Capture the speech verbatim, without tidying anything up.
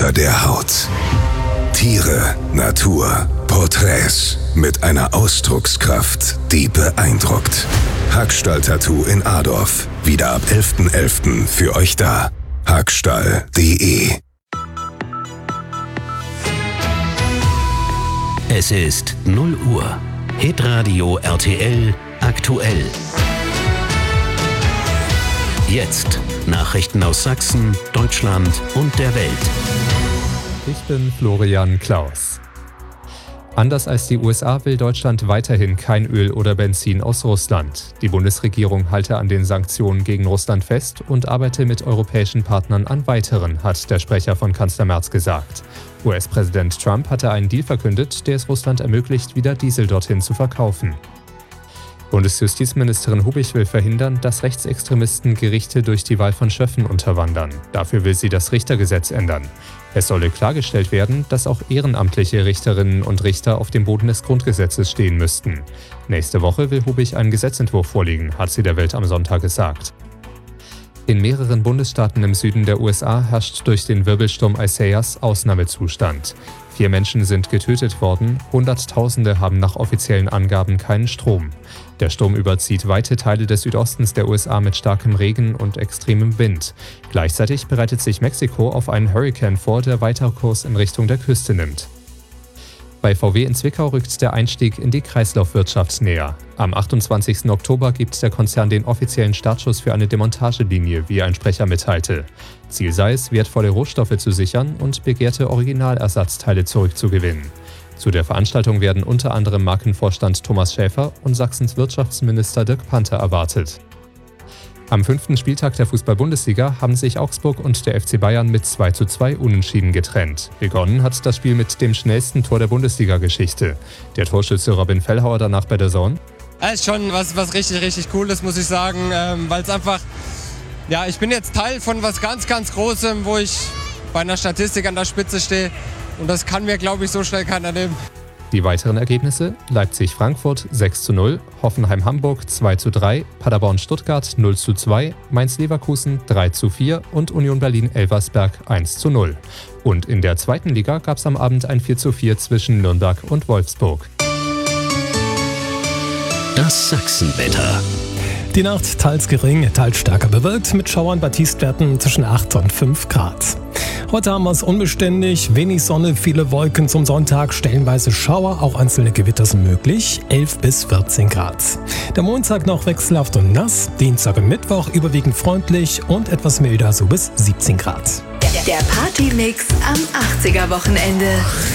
unter der Haut. Tiere, Natur, Porträts mit einer Ausdruckskraft, die beeindruckt. Hackstall-Tattoo in Adorf. Wieder ab elften elften für euch da. Hackstall punkt de. Es ist null Uhr. Hitradio R T L aktuell. Jetzt Nachrichten aus Sachsen, Deutschland und der Welt. Ich bin Florian Klaus. Anders als die U S A will Deutschland weiterhin kein Öl oder Benzin aus Russland. Die Bundesregierung halte an den Sanktionen gegen Russland fest und arbeite mit europäischen Partnern an weiteren, hat der Sprecher von Kanzler Merz gesagt. U S-Präsident Trump hatte einen Deal verkündet, der es Russland ermöglicht, wieder Diesel dorthin zu verkaufen. Bundesjustizministerin Hubich will verhindern, dass Rechtsextremisten Gerichte durch die Wahl von Schöffen unterwandern. Dafür will sie das Richtergesetz ändern. Es solle klargestellt werden, dass auch ehrenamtliche Richterinnen und Richter auf dem Boden des Grundgesetzes stehen müssten. Nächste Woche will Hubich einen Gesetzentwurf vorlegen, hat sie der Welt am Sonntag gesagt. In mehreren Bundesstaaten im Süden der U S A herrscht durch den Wirbelsturm Isaias Ausnahmezustand. Vier Menschen sind getötet worden, Hunderttausende haben nach offiziellen Angaben keinen Strom. Der Sturm überzieht weite Teile des Südostens der U S A mit starkem Regen und extremem Wind. Gleichzeitig bereitet sich Mexiko auf einen Hurrikan vor, der weiter Kurs in Richtung der Küste nimmt. Bei V W in Zwickau rückt der Einstieg in die Kreislaufwirtschaft näher. Am achtundzwanzigsten Oktober gibt der Konzern den offiziellen Startschuss für eine Demontagelinie, wie ein Sprecher mitteilte. Ziel sei es, wertvolle Rohstoffe zu sichern und begehrte Originalersatzteile zurückzugewinnen. Zu der Veranstaltung werden unter anderem Markenvorstand Thomas Schäfer und Sachsens Wirtschaftsminister Dirk Panther erwartet. Am fünften Spieltag der Fußball-Bundesliga haben sich Augsburg und der F C Bayern mit zwei zu zwei Unentschieden getrennt. Begonnen hat das Spiel mit dem schnellsten Tor der Bundesliga-Geschichte. Der Torschütze Robin Fellhauer danach bei der Zone. Das ist schon was, was richtig, richtig cool ist, muss ich sagen, ähm, weil es einfach, ja, ich bin jetzt Teil von was ganz, ganz Großem, wo ich bei einer Statistik an der Spitze stehe und das kann mir, glaube ich, so schnell keiner nehmen. Die weiteren Ergebnisse: Leipzig-Frankfurt sechs zu null, Hoffenheim-Hamburg zwei zu drei, Paderborn-Stuttgart null zu zwei, Mainz-Leverkusen drei zu vier und Union Berlin-Elversberg eins zu null. Und in der zweiten Liga gab es am Abend ein vier zu vier zwischen Nürnberg und Wolfsburg. Das Sachsenwetter. Die Nacht teils gering, teils stärker bewölkt, mit Schauern bei Tiefstwerten zwischen acht und fünf Grad. Heute haben wir es unbeständig, wenig Sonne, viele Wolken zum Sonntag, stellenweise Schauer, auch einzelne Gewitter sind möglich, elf bis vierzehn Grad. Der Montag noch wechselhaft und nass, Dienstag und Mittwoch überwiegend freundlich und etwas milder, so bis siebzehn Grad. Der Partymix am achtziger Wochenende.